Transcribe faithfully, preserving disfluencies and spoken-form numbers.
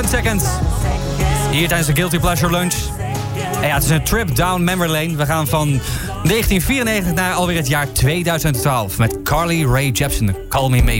Seconds. Hier tijdens de Guilty Pleasure Lunch. En ja, het is een trip down memory lane. We gaan van negentien vierennegentig naar alweer het jaar tweeduizend twaalf. Met Carly Rae Jepsen. Call Me Maybe.